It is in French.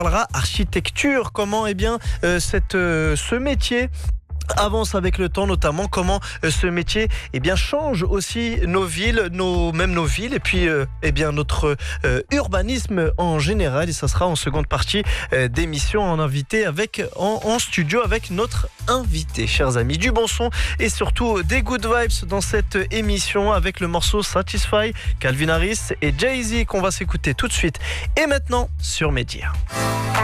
parlera architecture, comment ce métier avance avec le temps, notamment comment ce métier change aussi nos villes, même nos villes et puis notre urbanisme en général. Et ça sera en seconde partie d'émission en studio avec notre invité, chers amis. Du bon son et surtout des good vibes dans cette émission avec le morceau Satisfy, Calvin Harris et Jay-Z qu'on va s'écouter tout de suite et maintenant sur Média.